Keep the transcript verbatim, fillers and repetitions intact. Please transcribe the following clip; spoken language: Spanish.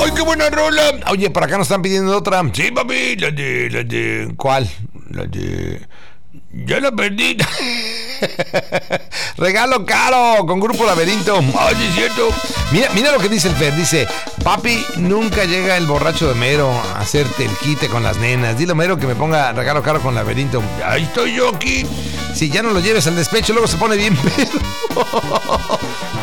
¡Ay, qué buena rola! Oye, por acá nos están pidiendo otra. Sí, papi, la de, la de... ¿Cuál? La de... Ya la perdí. Regalo caro con Grupo Laberinto. Ay, sí es cierto. Mira, mira lo que dice el Fer. Dice, papi, nunca llega el borracho de Mero a hacerte el quite con las nenas. Dile a Mero que me ponga regalo caro con Laberinto. Ahí estoy yo aquí. Si ya no lo lleves al despecho, luego se pone bien pedo.